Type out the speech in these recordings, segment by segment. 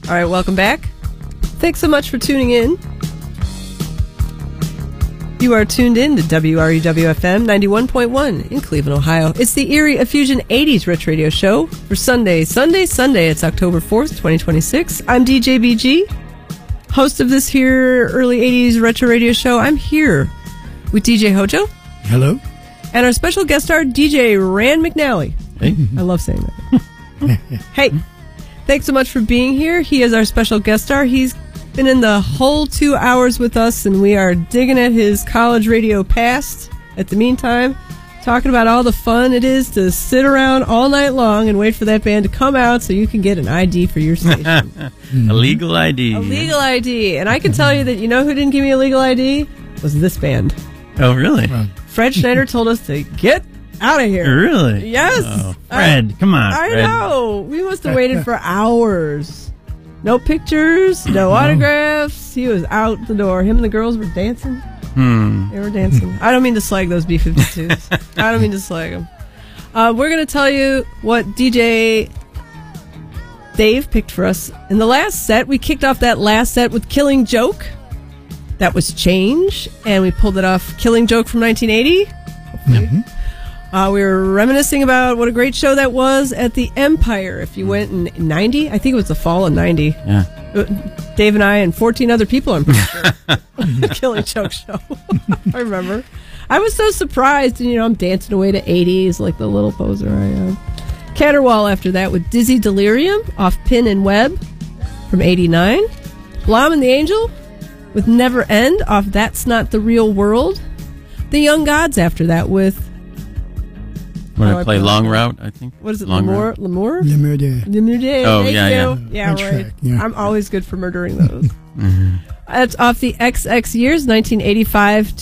All right, welcome back. Thanks so much for tuning in. You are tuned in to WREW-FM 91.1 in Cleveland, Ohio. It's the Erie Effusion 80s Retro Radio Show for Sunday. It's October 4th, 2026. I'm DJ BG, host of this here early 80s Retro Radio Show. I'm here with DJ Hojo. Hello. And our special guest star, DJ Rand McNally. Hey. I love saying that. Hey, thanks so much for being here. He is our special guest star. He's been in the whole 2 hours with us, and we are digging at his college radio past. At the meantime, talking about all the fun it is to sit around all night long and wait for that band to come out so you can get an ID for your station. A legal ID. A legal ID. And I can tell you that you know who didn't give me a legal ID? Was this band. Oh, really? Fred Schneider told us to get out of here. Really? Yes. Oh, Fred, come on, I Fred. know. We must have waited for hours. No pictures, no autographs. He was out the door. Him and the girls were dancing. They were dancing. I don't mean to slag those B-52s. I don't mean to slag them. We're going to tell you what DJ Dave picked for us. In the last set, we kicked off that last set with Killing Joke. That was Change, and we pulled it off Killing Joke from 1980. Hopefully. We were reminiscing about what a great show that was at the Empire. If you went in 90, I think it was the fall of 90. Yeah. Dave and I and 14 other people, I'm pretty sure. The Killing Joke show. I remember. I was so surprised, and I'm dancing away to 80s like the little poser I am. Caterwall after that with Dizzy Delirium off Pin and Web from 89. Blom and the Angel with Never End off That's Not the Real World. The Young Gods after that with When I play Long Route, I think. What is it? L'amour? L'amour? L'amour de. Oh, Thank yeah. you. Yeah, French right. track, yeah. I'm always good for murdering those. That's off the XX years, 1985,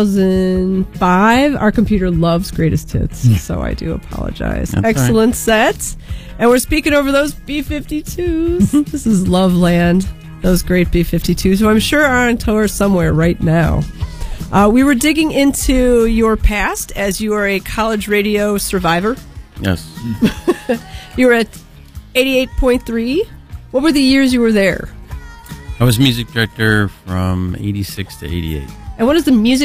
2005. Our computer loves greatest hits, so I do apologize. That's Excellent sets. And we're speaking over those B-52s. This is Loveland, those great B-52s, who I'm sure are on tour somewhere right now. We were digging into your past as you are a college radio survivor. Yes. You were at 88.3. What were the years you were there? I was music director from 86 to 88. And what is the music